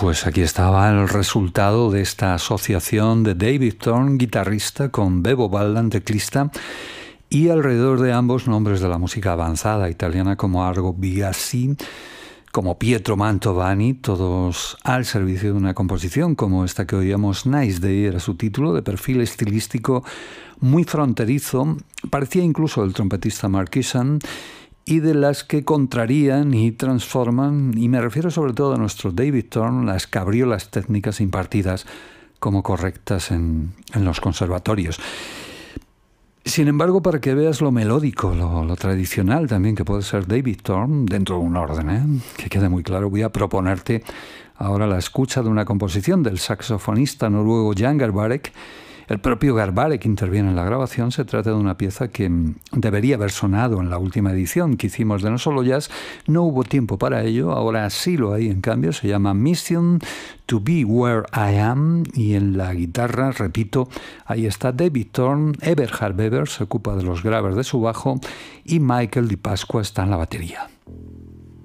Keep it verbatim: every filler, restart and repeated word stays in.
Pues aquí estaba el resultado de esta asociación de David Thorne, guitarrista, con Bebo Baldan, teclista, y alrededor de ambos nombres de la música avanzada italiana como Argo Biasi, como Pietro Mantovani, todos al servicio de una composición como esta que oíamos, Nice Day era su título, de perfil estilístico muy fronterizo, parecía incluso el trompetista Mark Ishan, y de las que contrarían y transforman, y me refiero sobre todo a nuestro David Thorne, las cabriolas técnicas impartidas como correctas en, en los conservatorios. Sin embargo, para que veas lo melódico, lo, lo tradicional también que puede ser David Thorne, dentro de un orden, ¿eh? que quede muy claro, voy a proponerte ahora la escucha de una composición del saxofonista noruego Jan Garbarek. El propio Garbarek interviene en la grabación. Se trata de una pieza que debería haber sonado en la última edición que hicimos de No Solo Jazz. No hubo tiempo para ello, ahora sí lo hay en cambio. Se llama Mission to Be Where I Am, y en la guitarra, repito, ahí está David Thorne, Eberhard Weber se ocupa de los graves de su bajo y Michael Di Pasqua está en la batería.